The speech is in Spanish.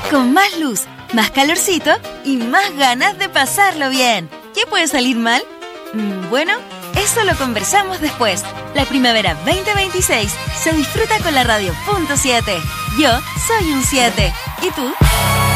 con más luz, más calorcito y más ganas de pasarlo bien. ¿Qué puede salir mal? Bueno, eso lo conversamos después. La primavera 2026 se disfruta con la radio .7. Yo soy un 7. ¿Y tú?